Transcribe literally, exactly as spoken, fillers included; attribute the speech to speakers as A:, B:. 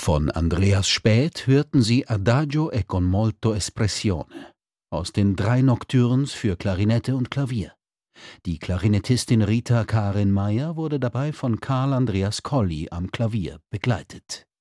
A: Von Andreas Späth hörten Sie Adagio e con molto espressione aus den drei Nocturnes für Klarinette und Klavier. Die Klarinettistin Rita Karin Meyer wurde dabei von Carl Andreas Colli am Klavier begleitet.